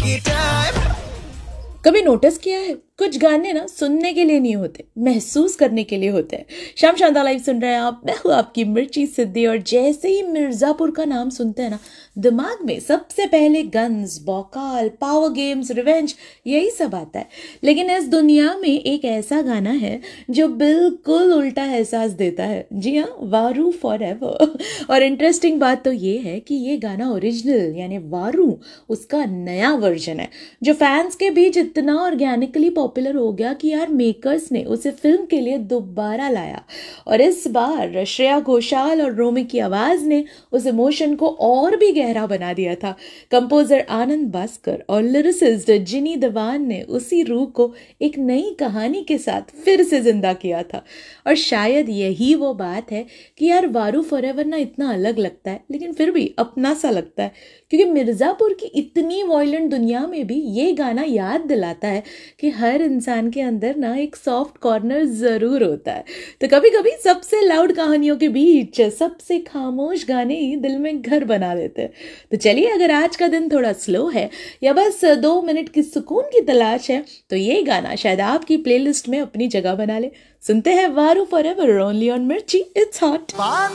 कभी नोटिस किया है कुछ गाने ना सुनने के लिए नहीं होते, महसूस करने के लिए होते हैं। शाम शांता लाइव सुन रहे हैं आप, मैं हूँ आपकी मिर्ची सिद्धि। और जैसे ही मिर्जापुर का नाम सुनते हैं ना, दिमाग में सबसे पहले गन्स, बौकाल, पावर गेम्स, रिवेंज, यही सब आता है। लेकिन इस दुनिया में एक ऐसा गाना है जो बिल्कुल उल्टा एहसास देता है। जी हाँ, वारू फॉर एवर। और इंटरेस्टिंग बात तो ये है कि ये गाना ओरिजिनल यानी वारू उसका नया वर्जन है, जो फैंस के बीच इतना ऑर्गेनिकली पॉपुलर हो गया कि यार मेकर्स ने उसे फिल्म के लिए दोबारा लाया। और इस बार श्रेया घोषाल और रोमी की आवाज ने उस इमोशन को और भी गहरा बना दिया था। कंपोजर आनंद भास्कर और लिरिसिस्ट जिनी दीवान ने उसी रूह को एक नई कहानी के साथ फिर से जिंदा किया था। और शायद यही वो बात है कि यार वारू फॉरएवर ना इतना अलग लगता है लेकिन फिर भी अपना सा लगता है, क्योंकि मिर्जापुर की इतनी वॉयलेंट दुनिया में भी ये गाना याद दिलाता है कि हर इंसान के अंदर ना एक सॉफ्ट कॉर्नर जरूर होता है। तो कभी कभी सबसे लाउड कहानियों के बीच सबसे खामोश गाने ही दिल में घर बना देते हैं। तो चलिए, अगर आज का दिन थोड़ा स्लो है या बस 2 मिनट की सुकून की तलाश है तो ये गाना शायद आपकी प्लेलिस्ट में अपनी जगह बना ले। सुनते हैं वारू फॉरएवर ओनली ऑन मिर्ची, इट्स हॉट।